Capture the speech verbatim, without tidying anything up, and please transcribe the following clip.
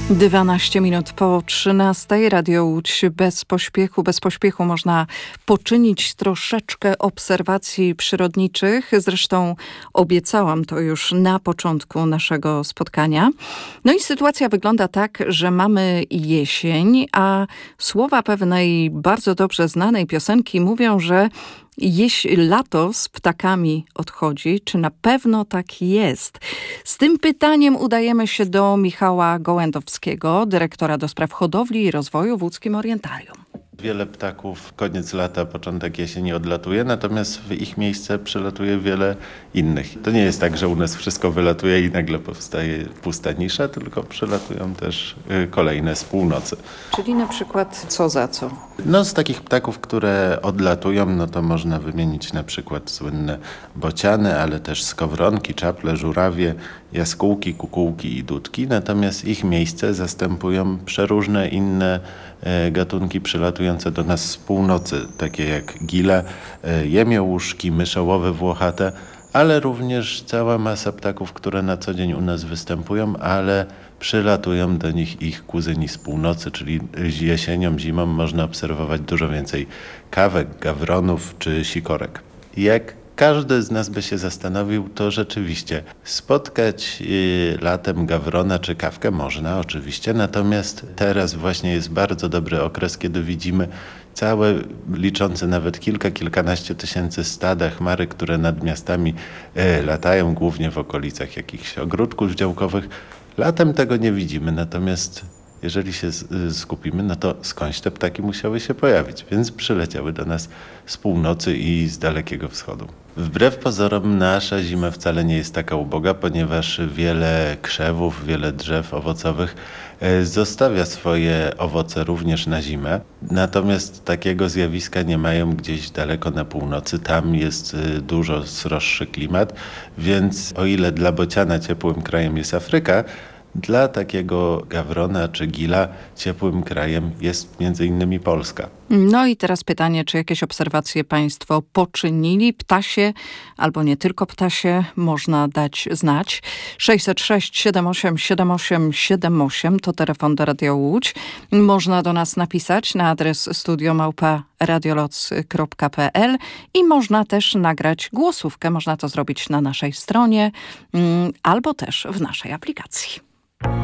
dwanaście minut po trzynastej. Radio Łódź bez pośpiechu. Bez pośpiechu można poczynić troszeczkę obserwacji przyrodniczych. Zresztą obiecałam to już na początku naszego spotkania. No i sytuacja wygląda tak, że mamy jesień, a słowa pewnej bardzo dobrze znanej piosenki mówią, że jeśli lato z ptakami odchodzi, czy na pewno tak jest? Z tym pytaniem udajemy się do Michała Gołędowskiego, dyrektora do spraw hodowli i rozwoju w Łódzkim Orientarium. Wiele ptaków koniec lata, początek jesieni odlatuje, natomiast w ich miejsce przylatuje wiele innych. To nie jest tak, że u nas wszystko wylatuje i nagle powstaje pusta nisza, tylko przylatują też kolejne z północy. Czyli na przykład co za co? No z takich ptaków, które odlatują, no to można wymienić na przykład słynne bociany, ale też skowronki, czaple, żurawie, jaskółki, kukułki i dudki. Natomiast ich miejsce zastępują przeróżne inne gatunki przylatujące do nas z północy, takie jak gile, jemiołuszki, myszołowy włochate, ale również cała masa ptaków, które na co dzień u nas występują, ale przylatują do nich ich kuzyni z północy, czyli jesienią, zimą można obserwować dużo więcej kawek, gawronów czy sikorek. Jak każdy z nas by się zastanowił, to rzeczywiście spotkać y, latem gawrona czy kawkę można oczywiście, natomiast teraz właśnie jest bardzo dobry okres, kiedy widzimy całe, liczące nawet kilka, kilkanaście tysięcy stada chmary, które nad miastami y, latają, głównie w okolicach jakichś ogródków działkowych. Latem tego nie widzimy, natomiast jeżeli się skupimy, no to skądś te ptaki musiały się pojawić, więc przyleciały do nas z północy i z Dalekiego Wschodu. Wbrew pozorom nasza zima wcale nie jest taka uboga, ponieważ wiele krzewów, wiele drzew owocowych zostawia swoje owoce również na zimę. Natomiast takiego zjawiska nie mają gdzieś daleko na północy. Tam jest dużo sroższy klimat, więc o ile dla bociana ciepłym krajem jest Afryka, dla takiego gawrona czy gila ciepłym krajem jest między innymi Polska. No i teraz pytanie, czy jakieś obserwacje państwo poczynili? Ptasie, albo nie tylko ptasie, można dać znać. sześćset sześć siedem osiem siedem osiem siedem osiem to telefon do Radia Łódź. Można do nas napisać na adres studio małpa radioloc kropka p l i można też nagrać głosówkę. Można to zrobić na naszej stronie albo też w naszej aplikacji.